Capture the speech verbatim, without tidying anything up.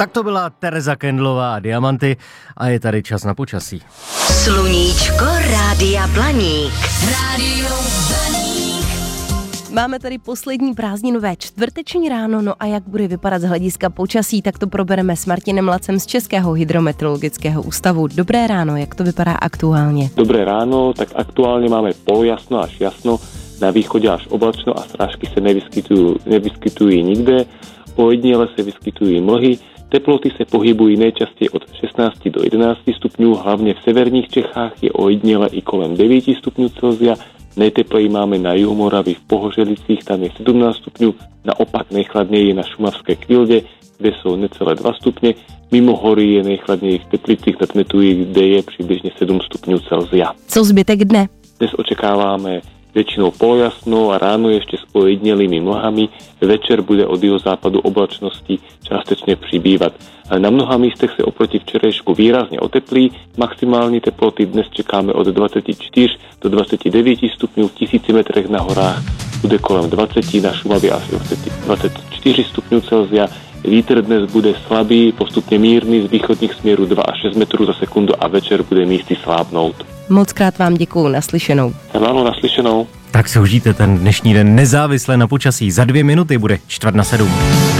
Tak to byla Tereza Kendlová a Diamanty a je tady čas na počasí. Sluníčko Rádia Blaník. Rádio Blaník. Máme tady poslední prázdninové čtvrteční ráno, no a jak bude vypadat z hlediska počasí, tak to probereme s Martinem Lacem z Českého hydrometeorologického ústavu. Dobré ráno, jak to vypadá aktuálně? Dobré ráno, tak aktuálně máme polojasno až jasno, na východě až oblačno a srážky se nevyskytují, nevyskytují nikde, ojedněle se vyskytují mlhy. Teploty se pohybují nejčastěji od šestnáct do jedenácti stupňů, hlavně v severních Čechách je ojedněle i kolem devět stupňů Celsia. Nejtepleji máme na jihu Moravy v Pohořelicích, tam je sedmnáct stupňů, naopak nejchladněji je na šumavské Kvildě, kde jsou necelé dva stupně. Mimo hory je nejchladněji v Teplicích nad Metují, kde je přibližně sedm stupňů Celsia. Co zbytek dne? Dnes očekáváme většinou polojasno a ráno ještě s ojednělými mlhami. Večer bude od jihozápadu oblačnosti částečně přibývat. Na mnoha místech se oproti včerejšku výrazně oteplí. Maximální teploty dnes čekáme od dvacet čtyři do dvacet devět stupňů, v tisíci metrech na horách bude kolem dvacet, na Šumavě až dvacet čtyři stupňů Celsia. Vítr dnes bude slabý, postupně mírný, z východních směrů dva až šest metrů za sekundu a večer bude místy slábnout. Moc krát vám děkuju, naslyšenou. Ano, naslyšenou. Tak se užijte ten dnešní den nezávisle na počasí. Za dvě minuty bude čtvrt na sedm.